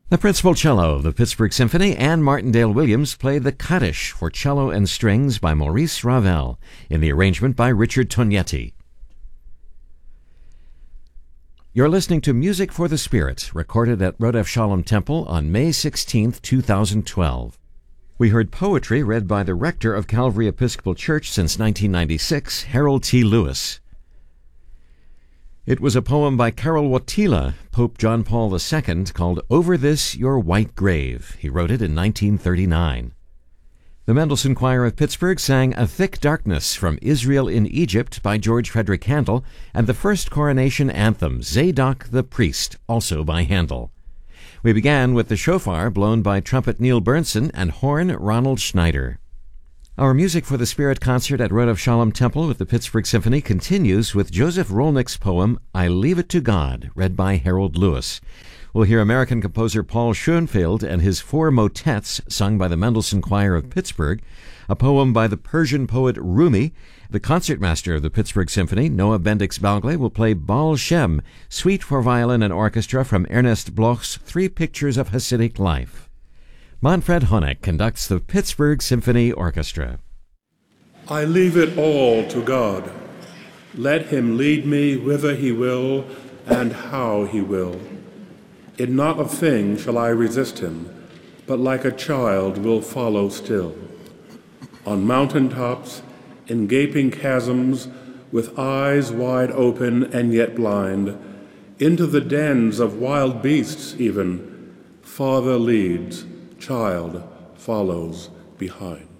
The principal cello of the Pittsburgh Symphony, Anne Martindale Williams, played the Kaddish for cello and strings by Maurice Ravel in the arrangement by Richard Tognetti. You're listening to Music for the Spirit, recorded at Rodef Shalom Temple on May 16, 2012. We heard poetry read by the rector of Calvary Episcopal Church since 1996, Harold T. Lewis. It was a poem by Karol Wojtyla, Pope John Paul II, called Over This Your White Grave. He wrote it in 1939. The Mendelssohn Choir of Pittsburgh sang A Thick Darkness from Israel in Egypt by George Frederick Handel, and the first coronation anthem, Zadok the Priest, also by Handel. We began with the shofar blown by trumpet Neil Bernson and horn Ronald Schneider. Our Music for the Spirit concert at Rodef Shalom Temple with the Pittsburgh Symphony continues with Joseph Rolnick's poem, I Leave It to God, read by Harold Lewis. We'll hear American composer Paul Schoenfeld and his 4 motets sung by the Mendelssohn Choir of Pittsburgh, a poem by the Persian poet Rumi. The concertmaster of the Pittsburgh Symphony, Noah Bendix Balgle, will play Baal Shem, Suite for Violin and Orchestra from Ernest Bloch's 3 Pictures of Hasidic Life. Manfred Honeck conducts the Pittsburgh Symphony Orchestra. I leave it all to God. Let him lead me whither he will and how he will. In not a thing shall I resist him, but like a child will follow still. On mountain tops, in gaping chasms, with eyes wide open and yet blind, into the dens of wild beasts even, Father leads, child follows behind.